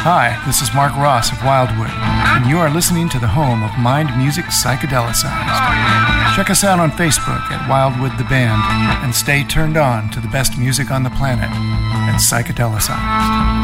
Hi, this is Mark Ross of Wildwood, and you are listening to the home of Mind Music Psychedelicized. Check us out on Facebook at Wildwood the Band, and stay turned on to the best music on the planet and Psychedelicized.